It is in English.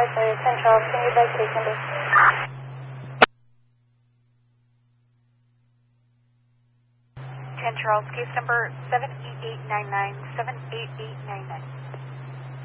Flight 10 Charles, can you advise case number? 10 Charles, case number 78899, 78899.